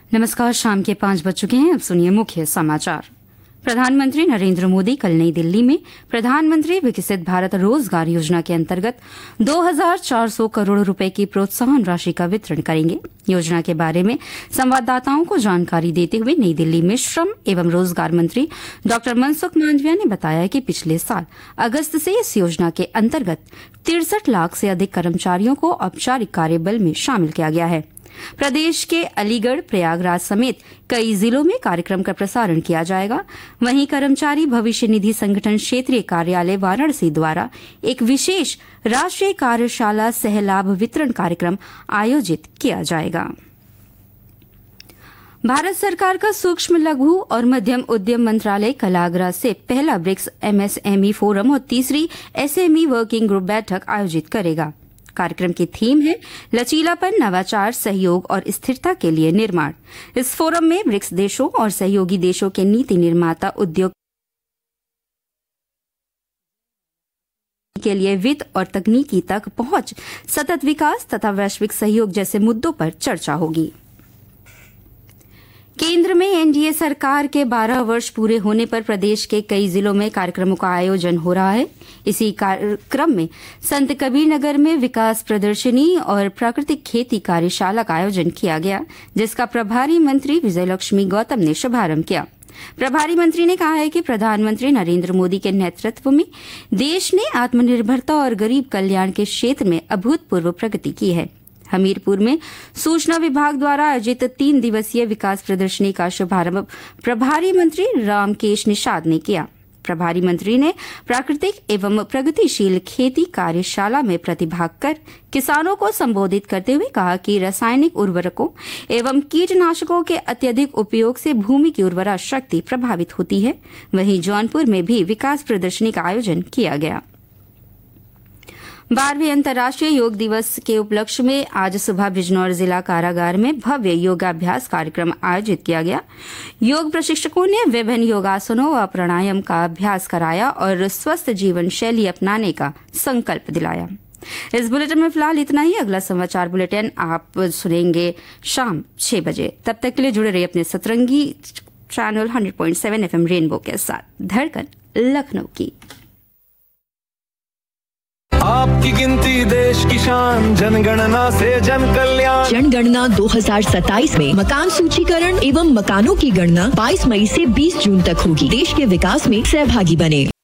नमस्कार, शाम के 5 बज चुके हैं। अब सुनिए मुख्य समाचार। प्रधानमंत्री नरेंद्र मोदी कल नई दिल्ली में प्रधानमंत्री विकसित भारत रोजगार योजना के अंतर्गत 2400 करोड़ रुपए की प्रोत्साहन राशि का वितरण करेंगे। योजना के बारे में संवाददाताओं को जानकारी देते हुए नई दिल्ली में श्रम एवं रोजगार मंत्री डॉ मनसुख मांडविया ने बताया कि पिछले साल अगस्त से इस योजना के अंतर्गत 63 लाख से अधिक कर्मचारियों को औपचारिक कार्यबल में शामिल किया गया है। प्रदेश के अलीगढ़, प्रयागराज समेत कई जिलों में कार्यक्रम का प्रसारण किया जाएगा। वहीं कर्मचारी भविष्य निधि संगठन क्षेत्रीय कार्यालय वाराणसी द्वारा एक विशेष राष्ट्रीय कार्यशाला सह लाभ वितरण कार्यक्रम आयोजित किया जाएगा। भारत सरकार का सूक्ष्म लघु और मध्यम उद्यम मंत्रालय कल आगरा से पहला ब्रिक्स एमएसएमई फोरम और तीसरी एसएमई वर्किंग ग्रुप बैठक आयोजित करेगा। कार्यक्रम की थीम है लचीलापन, नवाचार, सहयोग और स्थिरता के लिए निर्माण। इस फोरम में ब्रिक्स देशों और सहयोगी देशों के नीति निर्माता, उद्योग के लिए वित्त और तकनीकी तक पहुंच, सतत विकास तथा वैश्विक सहयोग जैसे मुद्दों पर चर्चा होगी। केंद्र में एनडीए सरकार के 12 वर्ष पूरे होने पर प्रदेश के कई जिलों में कार्यक्रमों का आयोजन हो रहा है। इसी कार्यक्रम में संत कबीर नगर में विकास प्रदर्शनी और प्राकृतिक खेती कार्यशाला का आयोजन किया गया, जिसका प्रभारी मंत्री विजय लक्ष्मी गौतम ने शुभारंभ किया। प्रभारी मंत्री ने कहा है कि प्रधानमंत्री नरेंद्र मोदी के नेतृत्व में देश ने आत्मनिर्भरता और गरीब कल्याण के क्षेत्र में अभूतपूर्व प्रगति की है। हमीरपुर में सूचना विभाग द्वारा आयोजित 3 दिवसीय विकास प्रदर्शनी का शुभारंभ प्रभारी मंत्री रामकेश निषाद ने किया। प्रभारी मंत्री ने प्राकृतिक एवं प्रगतिशील खेती कार्यशाला में प्रतिभाग कर किसानों को संबोधित करते हुए कहा कि रासायनिक उर्वरकों एवं कीटनाशकों के अत्यधिक उपयोग से भूमि की उर्वरा शक्ति प्रभावित होती है। वहीं जौनपुर में भी विकास प्रदर्शनी का आयोजन किया गया। 12वें अंतर्राष्ट्रीय योग दिवस के उपलक्ष्य में आज सुबह बिजनौर जिला कारागार में भव्य योगाभ्यास कार्यक्रम आयोजित किया गया। योग प्रशिक्षकों ने विभिन्न योगासनों व प्राणायाम का अभ्यास कराया और स्वस्थ जीवन शैली अपनाने का संकल्प दिलाया। इस बुलेटिन में फिलहाल इतना ही। अगला समाचार बुलेटिन आप सुनेंगे शाम 6 बजे। तब तक के लिए जुड़े रहिए अपने सतरंगी चैनल 100.7 FM रेनबो के साथ। धड़कन लखनऊ की। आपकी गिनती देश की शान, जनगणना से जन कल्याण। जनगणना 2027 में मकान सूचीकरण एवं मकानों की गणना 22 मई से 20 जून तक होगी। देश के विकास में सहभागी बने।